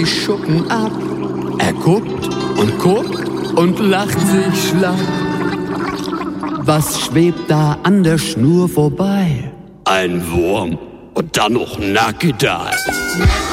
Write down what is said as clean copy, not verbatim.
Schuppen ab. Er guckt und lacht sich schlapp. Was schwebt da an der Schnur vorbei? Ein Wurm und dann noch Nackedei.